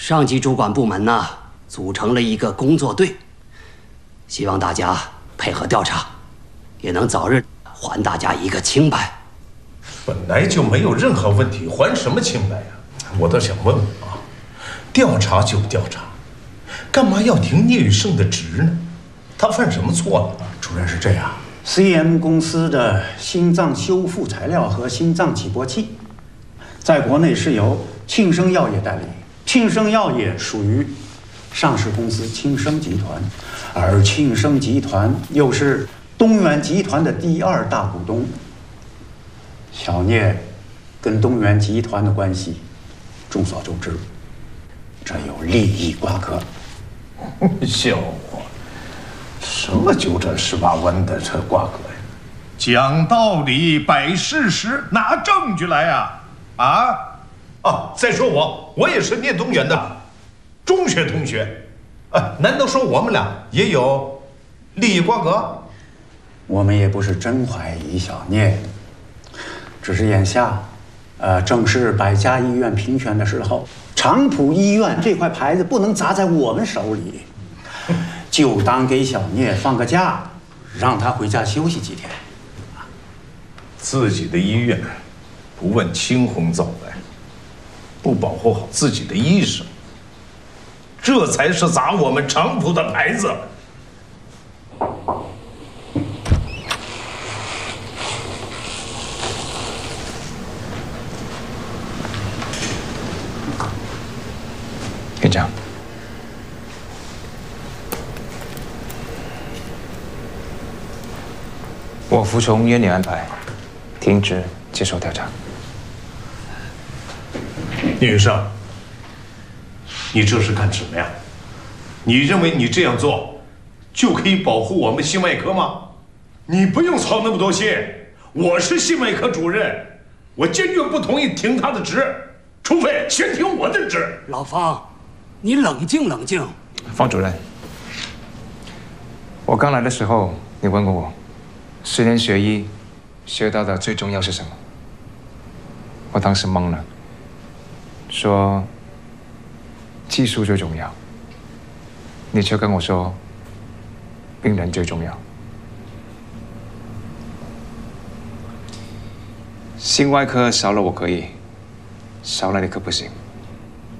上级主管部门呢组成了一个工作队，希望大家配合调查，也能早日还大家一个清白。 本来就没有任何问题，还什么清白呀？我倒想问问啊，调查就调查，干嘛要停聂宇胜的职呢？他犯什么错了？ 主任是这样 ，CM 公司的心脏修复材料和心脏起搏器，在国内是由庆生药业代理。庆生药业属于上市公司庆生集团，而庆生集团又是东源集团的第2大股东。小聂跟东源集团的关系，众所周知，这有利益瓜葛。 笑话，什么九转18弯的这瓜葛呀？ 讲道理，摆事实，拿证据来呀！ 再说我也是聂东源的中学同学，难道说我们俩也有利益瓜葛？ 我们也不是真怀疑小聂，只是眼下，正是百家医院评选的时候，长浦医院这块牌子不能砸在我们手里，就当给小聂放个假，让他回家休息几天。 自己的医院不问青红皂白，不保护好自己的医生，这才是砸我们长浦的牌子。 院长，我服从院里安排，停止接受调查。 聂宇胜，你这是干什么呀？你认为你这样做就可以保护我们心外科吗？你不用操那么多心，我是心外科主任，我坚决不同意停他的职，除非先停我的职。 老方，你冷静冷静。 方主任，我刚来的时候，你问过我，10年学医，学到的最重要是什么？我当时懵了，说技术最重要，你却跟我说病人最重要。心外科少了我可以，少了你可不行。